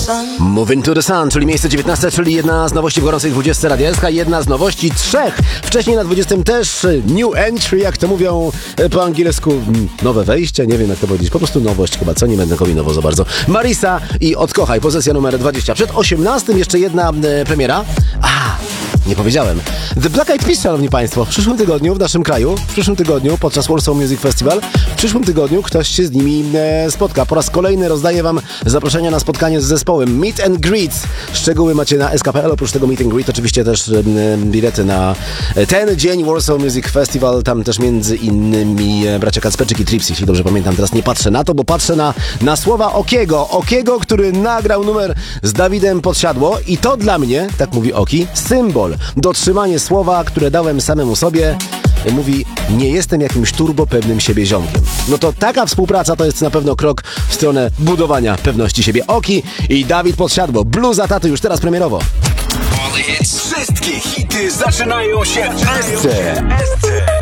Moving to the Sun, czyli miejsce 19, czyli jedna z nowości w gorącej 20 Radia SK, jedna z nowości 3. Wcześniej na 20 też new entry, jak to mówią po angielsku, nowe wejście, nie wiem jak to powiedzieć, po prostu nowość chyba, co nie będę kombinował za bardzo. Marisa i Odkochaj, pozycja numer 20. Przed 18 jeszcze jedna premiera. Nie powiedziałem. The Black Eyed Peas, szanowni państwo, w przyszłym tygodniu w naszym kraju, w przyszłym tygodniu podczas Warsaw Music Festival, w przyszłym tygodniu ktoś się z nimi spotka. Po raz kolejny rozdaję wam zaproszenia na spotkanie z zespołem Meet and Greet. Szczegóły macie na SK.pl. Oprócz tego Meet and Greet oczywiście też bilety na ten dzień Warsaw Music Festival. Tam też między innymi bracia Kacperczyk i Tripsy, jeśli dobrze pamiętam. Teraz nie patrzę na to, bo patrzę na słowa Okiego, który nagrał numer z Dawidem Podsiadło i to dla mnie, tak mówi Oki, symbol. Dotrzymanie słowa, które dałem samemu sobie. Mówi, nie jestem jakimś turbo pewnym siebie ziomkiem. No to taka współpraca to jest na pewno krok w stronę budowania pewności siebie. Oki i Dawid Podsiadło. Bluza taty już teraz premierowo. Wszystkie hity zaczynają się w SC.